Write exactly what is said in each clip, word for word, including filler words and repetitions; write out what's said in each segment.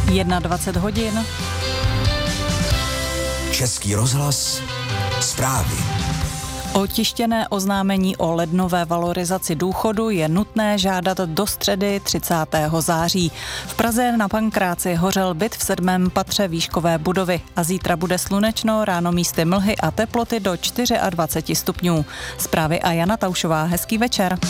dvacet jedna hodin. Český rozhlas, zprávy. Otištěné oznámení o lednové valorizaci důchodu je nutné žádat do středy třicátého září. V Praze na Pankráci hořel byt v sedmém patře výškové budovy a zítra bude slunečno, ráno místy mlhy a teploty do dvacet čtyři stupňů. Zprávy a Jana Taušová, hezký večer.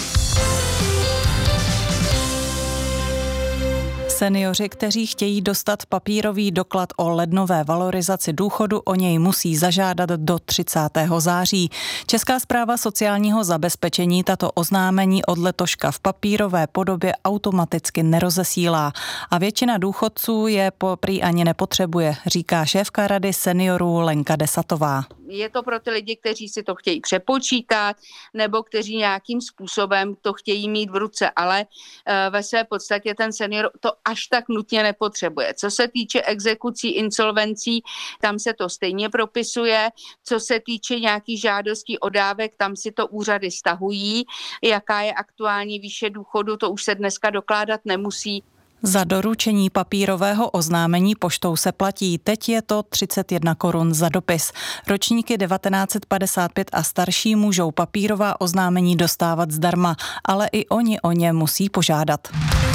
Seniori, kteří chtějí dostat papírový doklad o lednové valorizaci důchodu, o něj musí zažádat do třicátého září. Česká správa sociálního zabezpečení tato oznámení od letoška v papírové podobě automaticky nerozesílá a většina důchodců je prý ani nepotřebuje, říká šéfka rady seniorů Lenka Desatová. Je to pro ty lidi, kteří si to chtějí přepočítat nebo kteří nějakým způsobem to chtějí mít v ruce, ale ve své podstatě ten senior to až tak nutně nepotřebuje. Co se týče exekucí, insolvencí, tam se to stejně propisuje. Co se týče nějakých žádostí o dávek, tam si to úřady stahují. Jaká je aktuální výše důchodu, to už se dneska dokládat nemusí. Za doručení papírového oznámení poštou se platí. Teď je to třicet jedna korun za dopis. Ročníky devatenáct set padesát pět a starší můžou papírová oznámení dostávat zdarma, ale i oni o ně musí požádat.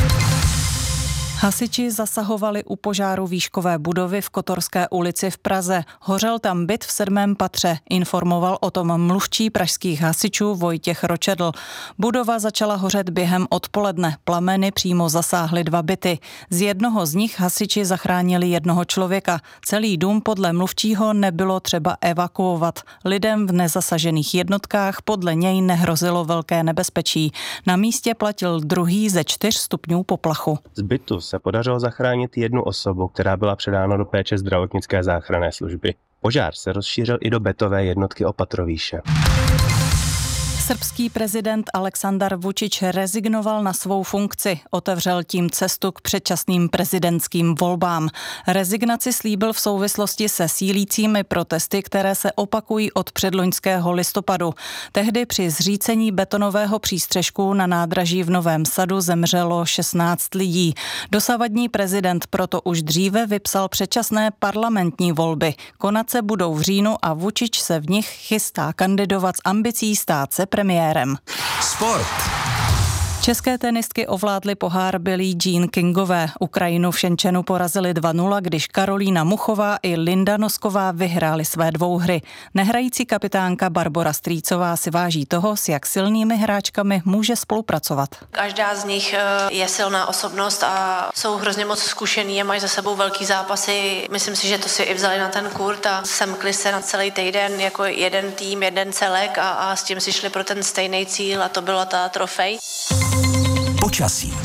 Hasiči zasahovali u požáru výškové budovy v Kotorské ulici v Praze. Hořel tam byt v sedmém patře, informoval o tom mluvčí pražských hasičů Vojtěch Ročedl. Budova začala hořet během odpoledne. Plameny přímo zasáhly dva byty. Z jednoho z nich hasiči zachránili jednoho člověka. Celý dům podle mluvčího nebylo třeba evakuovat. Lidem v nezasažených jednotkách podle něj nehrozilo velké nebezpečí. Na místě platil druhý ze čtyř stupňů poplachu. Z bytu se podařilo zachránit jednu osobu, která byla předána do péče zdravotnické záchranné služby. Požár se rozšířil i do bytové jednotky Opatrovýše. Srbský prezident Aleksandar Vučić rezignoval na svou funkci. Otevřel tím cestu k předčasným prezidentským volbám. Rezignaci slíbil v souvislosti se sílícími protesty, které se opakují od předloňského listopadu. Tehdy při zřícení betonového přístřešku na nádraží v Novém Sadu zemřelo šestnáct lidí. Dosavadní prezident proto už dříve vypsal předčasné parlamentní volby. Konat se budou v říjnu a Vučić se v nich chystá kandidovat s ambicí stát se premiérem. Sport. České tenistky ovládly pohár Billie Jean Kingové. Ukrajinu v Šenčenu porazili dva nula, když Karolína Muchová i Linda Nosková vyhrály své dvouhry. Nehrající kapitánka Barbora Strýcová si váží toho, s jak silnými hráčkami může spolupracovat. Každá z nich je silná osobnost a jsou hrozně moc zkušený a mají za sebou velký zápasy. Myslím si, že to si i vzali na ten kurt a semkli se na celý týden jako jeden tým, jeden celek a, a s tím si šli pro ten stejný cíl a to byla ta trofej. Počasí.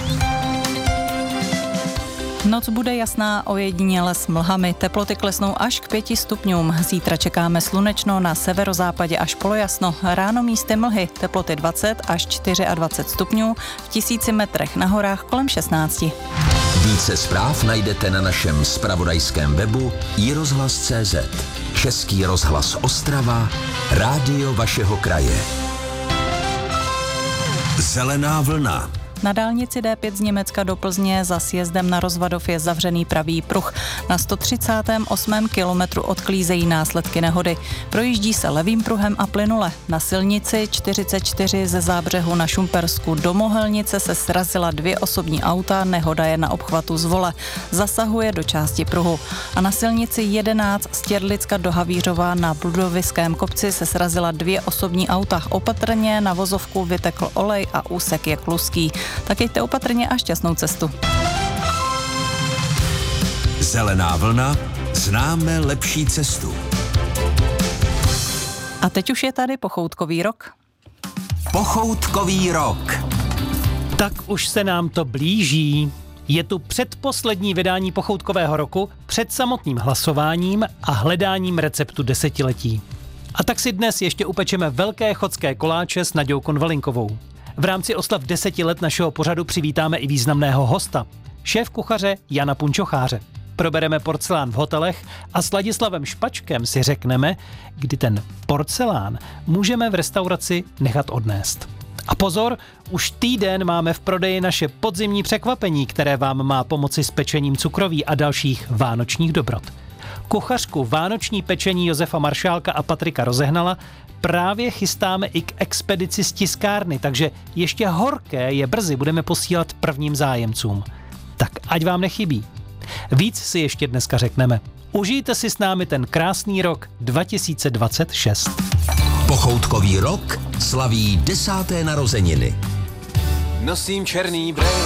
Noc bude jasná, ojediněle s mlhami. Teploty klesnou až k pěti stupňům. Zítra čekáme slunečno, na severozápadě až polojasno. Ráno místy mlhy, teploty dvacet až dvacet čtyři stupňů, v tisíci metrech na horách kolem šestnáct. Více zpráv najdete na našem zpravodajském webu i rozhlas tečka cé zet. Český rozhlas Ostrava, rádio vašeho kraje. Zelená vlna. Na dálnici D pět z Německa do Plzně za sjezdem na Rozvadov je zavřený pravý pruh. Na sto třicátém osmém kilometru odklízejí následky nehody. Projíždí se levým pruhem a plynule. Na silnici čtyřicet čtyři ze Zábřehu na Šumpersku do Mohelnice se srazila dvě osobní auta, nehoda je na obchvatu Zvole. Zasahuje do části pruhu. A na silnici jedenáct z Těrlicka do Havířova na Bludoviském kopci se srazila dvě osobní auta. Opatrně na vozovku vytekl olej a úsek je kluský. Tak jeďte opatrně a šťastnou cestu. Zelená vlna, známe lepší cestu. A teď už je tady pochoutkový rok. Pochoutkový rok. Tak už se nám to blíží. Je tu předposlední vydání pochoutkového roku před samotným hlasováním a hledáním receptu desetiletí. A tak si dnes ještě upečeme velké chodské koláče s Naďou Konvalinkovou. V rámci oslav deseti let našeho pořadu přivítáme i významného hosta, šéf kuchaře Jana Punčocháře. Probereme porcelán v hotelech a s Ladislavem Špačkem si řekneme, kdy ten porcelán můžeme v restauraci nechat odnést. A pozor, už týden máme v prodeji naše podzimní překvapení, které vám má pomoci s pečením cukroví a dalších vánočních dobrot. Kuchařku vánoční pečení Josefa Maršálka a Patrika Rozehnala právě chystáme i k expedici z tiskárny, takže ještě horké je brzy budeme posílat prvním zájemcům. Tak ať vám nechybí. Víc si ještě dneska řekneme. Užijte si s námi ten krásný rok dva tisíce dvacet šest. Pochoutkový rok slaví desáté narozeniny. Nosím černý brejle